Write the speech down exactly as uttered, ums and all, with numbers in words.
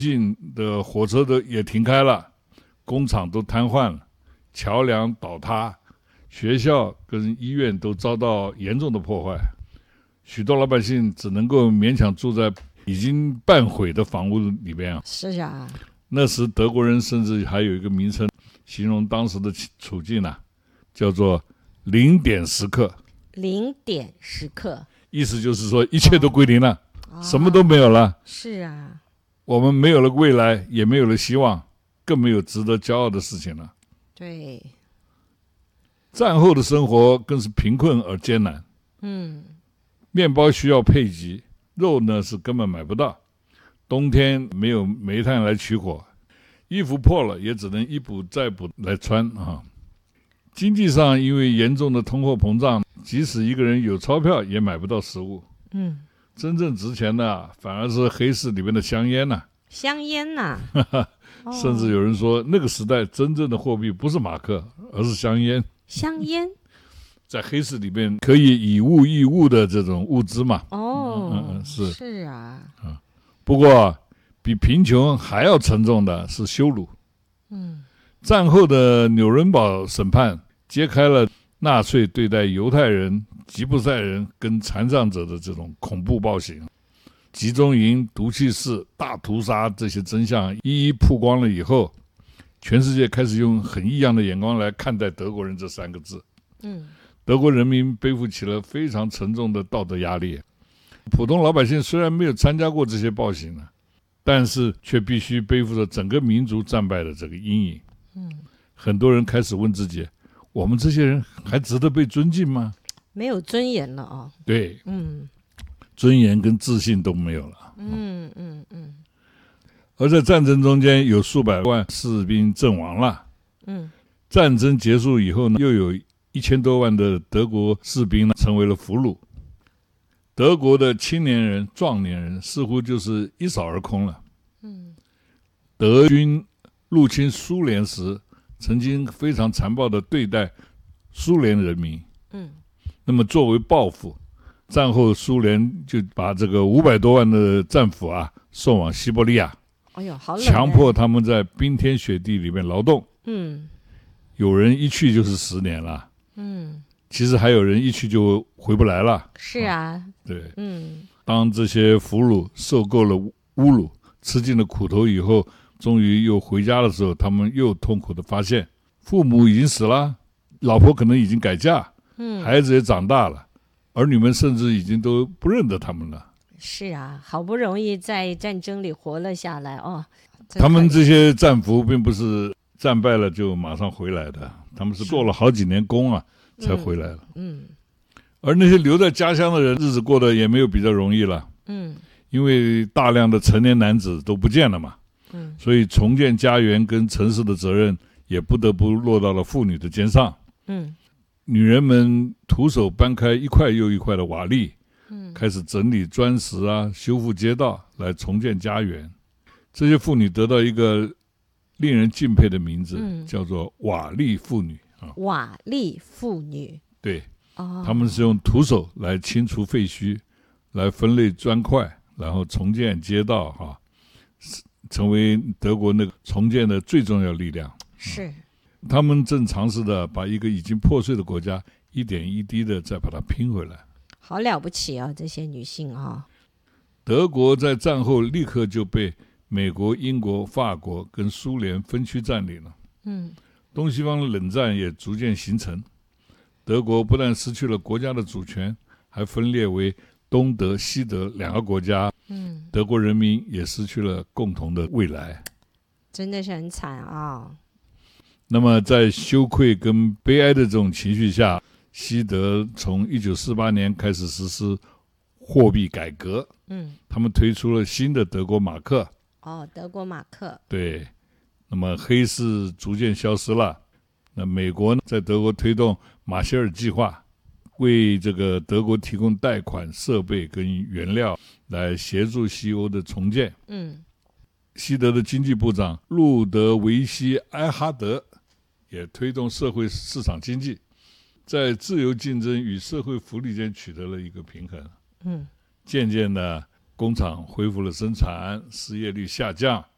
近的火车都也停开了，工厂都瘫痪了，桥梁倒塌，学校跟医院都遭到严重的破坏，许多老百姓只能够勉强住在已经半毁的房屋里边啊。 是啊， 那时德国人甚至还有一个名称形容当时的处境啊，叫做零点时刻。 零点时刻， 意思就是说一切都归零了， 哦、 什么都没有了。 是啊， 我们没有了未来，也没有了希望，更没有值得骄傲的事情了。 对， 战后的生活更是贫困而艰难。 嗯， 面包需要配给，肉呢是根本买不到，冬天没有煤炭来取火，衣服破了也只能一补再补来穿啊。经济上因为严重的通货膨胀，即使一个人有钞票也买不到食物。 嗯， 真正值钱的反而是黑市里面的香烟呐、啊。 香烟呐、 啊哦，甚至有人说那个时代真正的货币不是马克，而是香烟。 香烟在黑市里面可以以物易物的这种物资嘛。 哦， 嗯嗯是是啊。 嗯，不过比贫穷还要沉重的是羞辱。 嗯， 战后的纽伦堡审判揭开了纳粹对待犹太人、吉普赛人跟残障者的这种恐怖暴行，集中营、毒气室、大屠杀这些真相一一曝光了以后，全世界开始用很异样的眼光来看待德国人这三个字。 嗯， 德国人民背负起了非常沉重的道德压力。普通老百姓虽然没有参加过这些暴行呢，但是却必须背负着整个民族战败的这个阴影。 嗯， 很多人开始问自己，我们这些人还值得被尊敬吗？ 没有尊严了哦。 对， 嗯， 尊严跟自信都没有了。 嗯嗯嗯。 而在战争中间，有数百万士兵阵亡了。 嗯， 战争结束以后呢，又有一千多万的德国士兵呢成为了俘虏。德国的青年人、壮年人似乎就是一扫而空了。 嗯， 德军入侵苏联时，曾经非常残暴地对待苏联人民。 嗯， 那么作为报复，战后苏联就把这个五百多万的战俘啊送往西伯利亚。 哎呦，好冷！ 强迫他们在冰天雪地里面劳动。 嗯， 有人一去就是十年了。 嗯， 其实还有人一去就回不来了。 是啊， 嗯、对， 嗯， 当这些俘虏受够了侮辱，吃尽了苦头以后，终于又回家的时候，他们又痛苦地发现，父母已经死了，老婆可能已经改嫁， 嗯， 孩子也长大了，儿女们甚至已经都不认得他们了。 是啊，好不容易在战争里活了下来哦。 他们这些战俘并不是战败了就马上回来的，他们是做了好几年工啊才回来了。 嗯， 而那些留在家乡的人，日子过得也没有比较容易了。 嗯， 因为大量的成年男子都不见了嘛。嗯，所以重建家园跟城市的责任也不得不落到了妇女的肩上。 嗯， 女人们徒手搬开一块又一块的瓦砾， 嗯， 开始整理砖石啊，修复街道，来重建家园。这些妇女得到一个令人敬佩的名字，嗯、叫做瓦砾妇女啊。 瓦砾妇女， 对， 哦， 他们是用徒手来清除废墟，来分类砖块，然后重建街道哈、啊，成为德国那个重建的最重要力量。 是， 嗯、他们正尝试的把一个已经破碎的国家一点一滴的再把它拼回来。 好了不起啊，这些女性啊！ 德国在战后立刻就被美国、英国、法国跟苏联分区占领了。 嗯， 东西方的冷战也逐渐形成。德国不但失去了国家的主权，还分裂为东德、西德两个国家。嗯，德国人民也失去了共同的未来， 真的是很惨啊。 那么在羞愧跟悲哀的这种情绪下，西德从一九四八年开始实施货币改革。嗯，他们推出了新的德国马克。 哦，德国马克。 对，那么黑市逐渐消失了。那美国呢，在德国推动马歇尔计划，为这个德国提供贷款、设备跟原料，来协助西欧的重建。嗯，西德的经济部长路德维希·埃哈德也推动社会市场经济，在自由竞争与社会福利间取得了一个平衡。嗯，渐渐的，工厂恢复了生产，失业率下降，